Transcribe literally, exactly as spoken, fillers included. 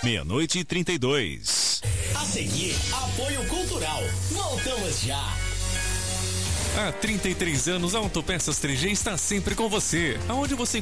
Meia-noite e trinta e dois. A seguir, apoio cultural. Voltamos já. Há trinta e três anos, a Autopeças três G está sempre com você. Aonde você